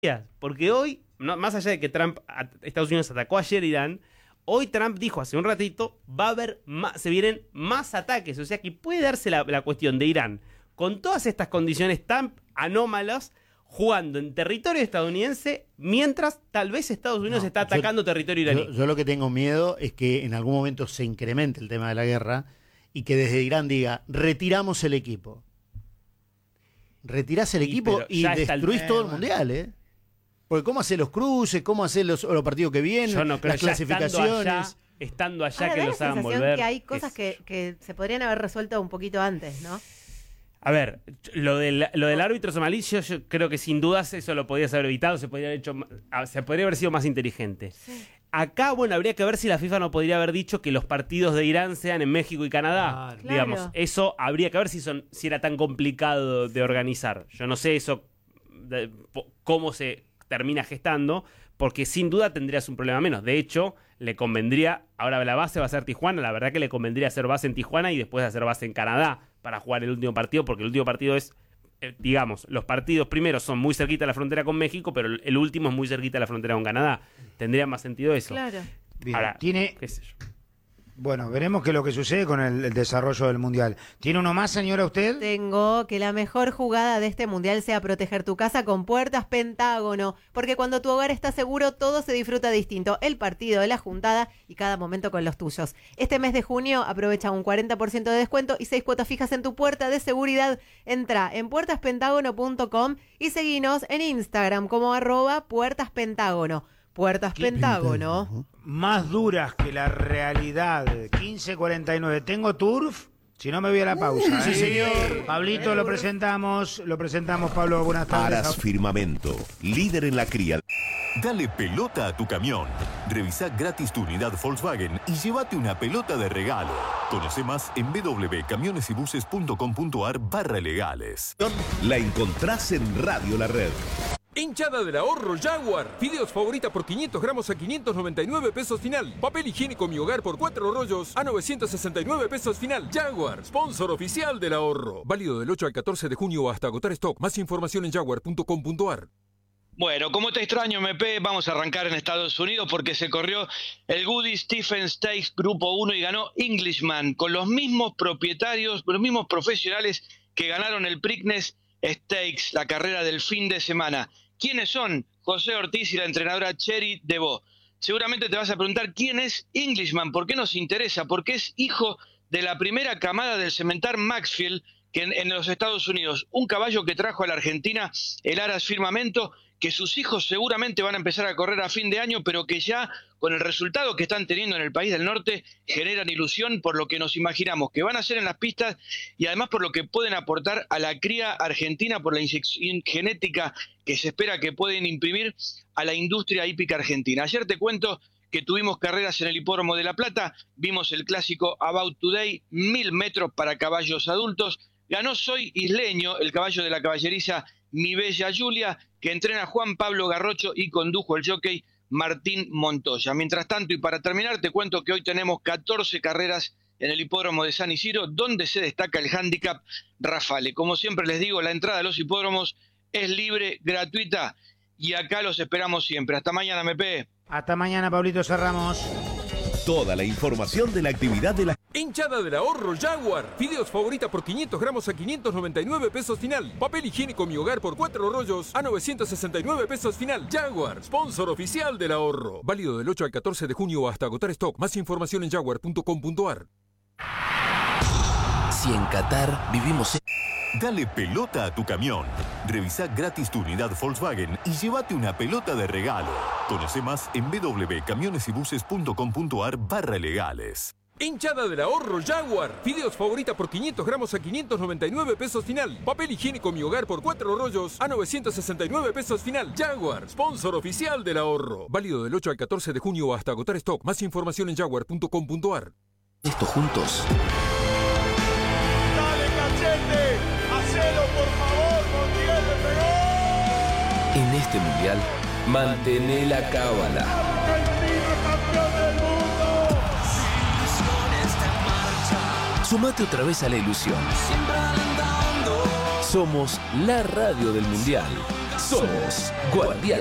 Porque hoy, no, más allá de que Estados Unidos atacó ayer Irán, hoy Trump dijo hace un ratito, se vienen más ataques. O sea que puede darse la cuestión de Irán, con todas estas condiciones tan anómalas, jugando en territorio estadounidense, mientras tal vez Estados Unidos está atacando territorio iraní. Yo lo que tengo miedo es que en algún momento se incremente el tema de la guerra y que desde Irán diga, retiramos el equipo. Retirás el equipo y destruís todo el mundial, ¿eh? Porque ¿cómo hacer los cruces? ¿Cómo hacer los partidos que vienen? Yo no creo, las clasificaciones. Estando allá ahora, que los hagan volver. Que hay cosas que se podrían haber resuelto un poquito antes, ¿no? A ver, lo del árbitro somalí, yo creo que sin dudas eso lo podías haber evitado, se podría haber sido más inteligente. Sí. Acá, bueno, habría que ver si la FIFA no podría haber dicho que los partidos de Irán sean en México y Canadá. Claro. Digamos, eso habría que ver si era tan complicado de organizar. Yo no sé eso, cómo se termina gestando, porque sin duda tendrías un problema menos. De hecho, le convendría, ahora la base va a ser Tijuana, la verdad que le convendría hacer base en Tijuana y después hacer base en Canadá para jugar el último partido, porque el último partido es, digamos, los partidos primeros son muy cerquita de la frontera con México, pero el último es muy cerquita de la frontera con Canadá. Tendría más sentido eso. Claro. Bien, ahora, qué sé yo. Bueno, veremos qué es lo que sucede con el desarrollo del Mundial. ¿Tiene uno más, señora, usted? Tengo que la mejor jugada de este Mundial sea proteger tu casa con Puertas Pentágono, porque cuando tu hogar está seguro, todo se disfruta distinto. El partido, la juntada y cada momento con los tuyos. Este mes de junio aprovecha un 40% de descuento y 6 cuotas fijas en tu puerta de seguridad. Entra en puertaspentágono.com y seguinos en Instagram como @puertaspentágono. Puertas Pentágono. Más duras que la realidad. 15:49. ¿Tengo turf? Si no, me voy a la pausa. Sí, señor. Pablito, lo presentamos, Pablo. Buenas tardes. Aras Firmamento, líder en la cría. Dale pelota a tu camión. Revisá gratis tu unidad Volkswagen y llévate una pelota de regalo. Conoce más en www.camionesybuses.com.ar/legales. La encontrás en Radio La Red. Hinchada del ahorro Jaguar. Fideos favorita por 500 gramos a 599 pesos final. Papel higiénico Mi Hogar por 4 rollos a 969 pesos final. Jaguar, sponsor oficial del ahorro. Válido del 8 al 14 de junio hasta agotar stock. Más información en jaguar.com.ar. Bueno, como te extraño, MP, vamos a arrancar en Estados Unidos porque se corrió el Goody Stephen Stakes Grupo 1 y ganó Englishman con los mismos propietarios, los mismos profesionales que ganaron el Preakness Stakes, la carrera del fin de semana. ¿Quiénes son? José Ortiz y la entrenadora Cherry DeVoe. Seguramente te vas a preguntar quién es Englishman, por qué nos interesa, porque es hijo de la primera camada del cementar Maxfield que en los Estados Unidos, un caballo que trajo a la Argentina el Aras Firmamento, que sus hijos seguramente van a empezar a correr a fin de año, pero que ya con el resultado que están teniendo en el país del norte generan ilusión por lo que nos imaginamos que van a hacer en las pistas y además por lo que pueden aportar a la cría argentina por la inyección genética que se espera que pueden imprimir a la industria hípica argentina. Ayer te cuento que tuvimos carreras en el Hipódromo de La Plata, vimos el clásico About Today, 1000 metros para caballos adultos, ganó Soy Isleño, el caballo de la caballeriza Mi Bella Julia, que entrena Juan Pablo Garrocho y condujo el jockey Martín Montoya. Mientras tanto, y para terminar, te cuento que hoy tenemos 14 carreras en el Hipódromo de San Isidro, donde se destaca el handicap Rafale. Como siempre les digo, la entrada a los hipódromos es libre, gratuita, y acá los esperamos siempre. Hasta mañana, MP. Hasta mañana, Pablito, cerramos. Toda la información de la actividad de la... Hinchada del ahorro Jaguar. Fideos favorita por 500 gramos a 599 pesos final. Papel higiénico Mi Hogar por 4 rollos a 969 pesos final. Jaguar, sponsor oficial del ahorro. Válido del 8 al 14 de junio hasta agotar stock. Más información en jaguar.com.ar. Si en Qatar vivimos... Dale pelota a tu camión. Revisá gratis tu unidad Volkswagen y llévate una pelota de regalo. Conoce más en www.camionesybuses.com.ar/legales. Hinchada del ahorro Jaguar. Fideos favorita por 500 gramos a 599 pesos final. Papel higiénico Mi Hogar por 4 rollos a 969 pesos final. Jaguar, sponsor oficial del ahorro. Válido del 8 al 14 de junio hasta agotar stock. Más información en jaguar.com.ar. Esto juntos. ¡Dale, Cachete! ¡Hacelo, por favor! ¡Montiel le pegó! En este mundial, mantené la cábala. ¡Argentina, campeón del mundo! Sumate otra vez a la ilusión. Somos la radio del mundial. Somos Guardián.